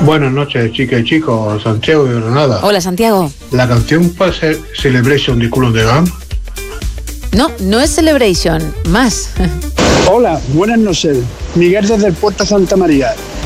Buenas noches, chicas y chicos. Santiago de Granada. Hola, Santiago. ¿La canción puede ser Celebration de Cool and the Gang? No, no es Celebration. Más. Hola, buenas noches. Miguel desde el Puerto Santa María.